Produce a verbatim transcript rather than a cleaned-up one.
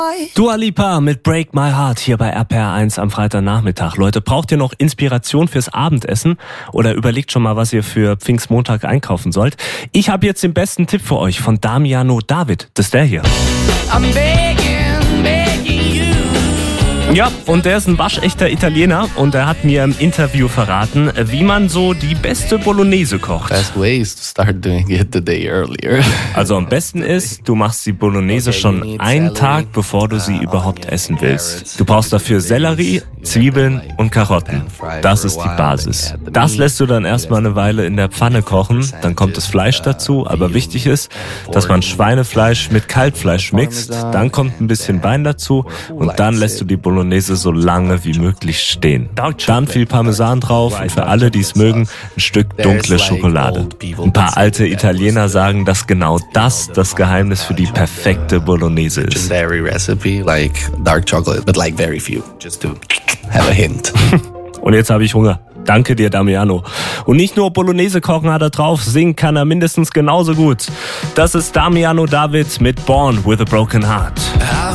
Dua Lipa mit Break My Heart hier bei R P R eins am Freitagnachmittag. Leute, braucht ihr noch Inspiration fürs Abendessen oder überlegt schon mal, was ihr für Pfingstmontag einkaufen sollt? Ich habe jetzt den besten Tipp für euch von Damiano David. Das ist der hier. I'm begging, begging you. Ja, und der ist ein waschechter Italiener und er hat mir im Interview verraten, wie man so die beste Bolognese kocht. Best way is to start doing it the day earlier. Also am besten ist, du machst die Bolognese schon einen Tag, bevor du sie überhaupt essen willst. Du brauchst dafür Sellerie, Zwiebeln und Karotten. Das ist die Basis. Das lässt du dann erstmal eine Weile in der Pfanne kochen, dann kommt das Fleisch dazu, aber wichtig ist, dass man Schweinefleisch mit Kalbfleisch mixt, dann kommt ein bisschen Wein dazu und dann lässt du die Bolognese so lange wie möglich stehen. Dann viel Parmesan drauf und für alle, die es mögen, ein Stück dunkle Schokolade. Ein paar alte Italiener sagen, dass genau das das Geheimnis für die perfekte Bolognese ist. Legendary recipe like dark chocolate, but like very few, just to have a hint. Und jetzt habe ich Hunger. Danke dir, Damiano. Und nicht nur Bolognese kochen hat er drauf, singen kann er mindestens genauso gut. Das ist Damiano David mit Born with a Broken Heart.